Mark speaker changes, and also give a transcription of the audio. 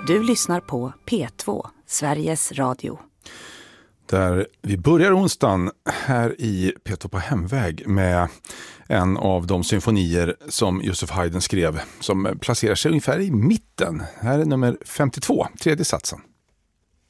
Speaker 1: Du lyssnar på P2, Sveriges Radio.
Speaker 2: Där vi börjar onsdagen här i P2 på hemväg med en av de symfonier som Joseph Haydn skrev som placerar sig ungefär i mitten. Här är nummer 52, tredje satsen.